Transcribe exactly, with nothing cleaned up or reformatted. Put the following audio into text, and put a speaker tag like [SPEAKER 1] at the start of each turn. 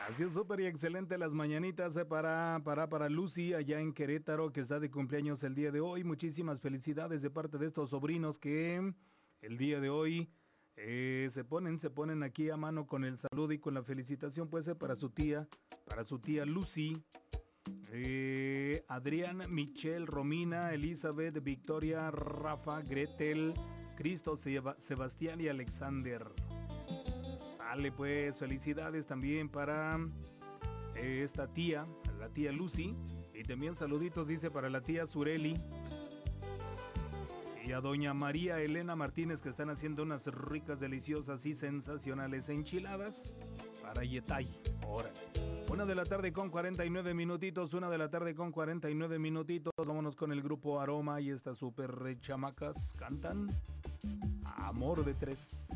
[SPEAKER 1] Así es, súper y excelente las mañanitas eh, para, para, para Lucy allá en Querétaro, que está de cumpleaños el día de hoy. Muchísimas felicidades de parte de estos sobrinos que el día de hoy eh, se ponen, se ponen aquí a mano con el saludo y con la felicitación, pues, eh, para su tía, para su tía Lucy, eh, Adrián, Michelle, Romina, Elizabeth, Victoria, Rafa, Gretel, Cristo, Seba- Sebastián y Alexander. Sale pues, felicidades también para eh, esta tía, la tía Lucy. Y también saluditos, dice, para la tía Sureli. Y a doña María Elena Martínez, que están haciendo unas ricas, deliciosas y sensacionales enchiladas para Yetay. Ahora, una de la tarde con cuarenta y nueve minutitos, una de la tarde con cuarenta y nueve minutitos. Vámonos con el grupo Aroma y estas super chamacas cantan Amor de Tres.